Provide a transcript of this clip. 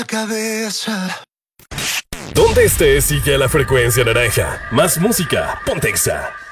cabeza. Donde estés, sigue a la frecuencia naranja. Más música, Pontexa.